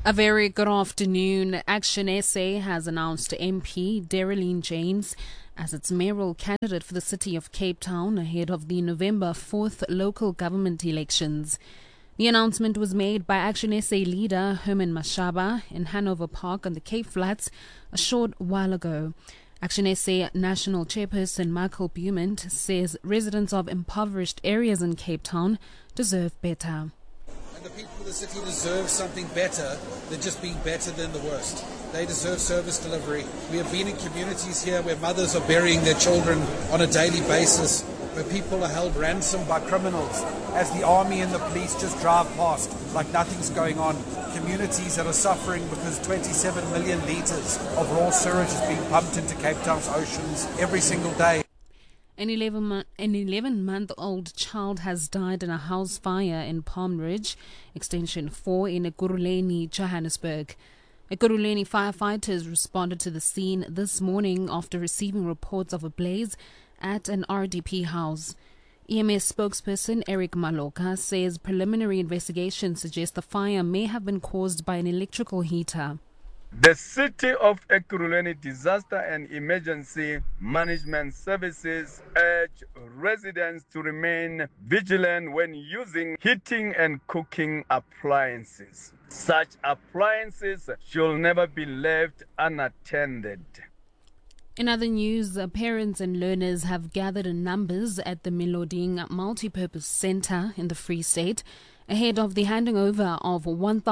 A very good afternoon. Action SA has announced MP Daryline James as its mayoral candidate for the city of Cape Town ahead of the November 4th local government elections. The announcement was made by Action SA leader Herman Mashaba in Hanover Park on the Cape Flats a short while ago. Action SA National Chairperson Michael Beaumont says residents of impoverished areas in Cape Town deserve better. And the people of the city deserve something better than just being better than the worst. They deserve service delivery. We have been in communities here where mothers are burying their children on a daily basis, where people are held ransom by criminals as the army and the police just drive past like nothing's going on. Communities that are suffering because 27 million litres of raw sewage is being pumped into Cape Town's oceans every single day. An 11-month-old child has died in a house fire in Palm Ridge, Extension 4 in Ekurhuleni, Johannesburg. Ekurhuleni firefighters responded to the scene this morning after receiving reports of a blaze at an RDP house. EMS spokesperson Eric Maloka says preliminary investigation suggests the fire may have been caused by an electrical heater. The City of Ekurhuleni Disaster and Emergency Management Services urge residents to remain vigilant when using heating and cooking appliances. Such appliances should never be left unattended. In other news, parents and learners have gathered in numbers at the Meloding Multipurpose Centre in the Free State ahead of the handing over of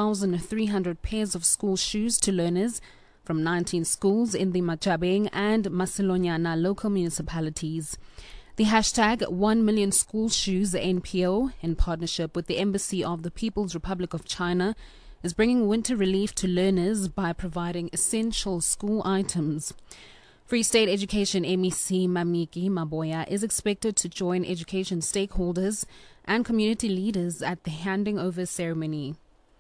1,300 pairs of school shoes to learners from 19 schools in the Matjhabeng and Masilonyana local municipalities. The hashtag 1 Million School Shoes NPO, in partnership with the Embassy of the People's Republic of China, is bringing winter relief to learners by providing essential school items. Free State Education MEC Mamiki Maboya is expected to join education stakeholders and community leaders at the handing over ceremony.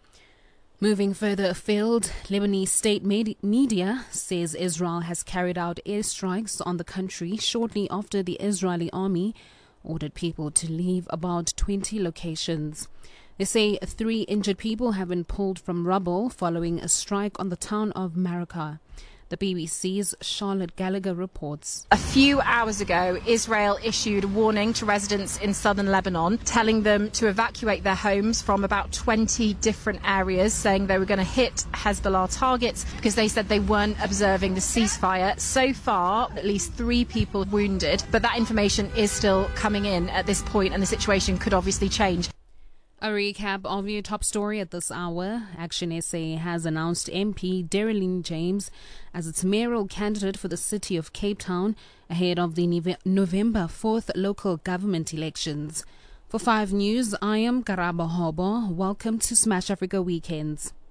Moving further afield, Lebanese state media says Israel has carried out airstrikes on the country shortly after the Israeli army ordered people to leave about 20 locations. They say 3 injured people have been pulled from rubble following a strike on the town of Marika. The BBC's Charlotte Gallagher reports. A few hours ago, Israel issued a warning to residents in southern Lebanon, telling them to evacuate their homes from about 20 different areas, saying they were going to hit Hezbollah targets because they said they weren't observing the ceasefire. So far, at least 3 people wounded, but that information is still coming in at this point, and the situation could obviously change. A recap of your top story at this hour. Action SA has announced MP Daryline James as its mayoral candidate for the city of Cape Town ahead of the November 4th local government elections. For 5 News, I am Karabo Hobo. Welcome to Smash Africa Weekends.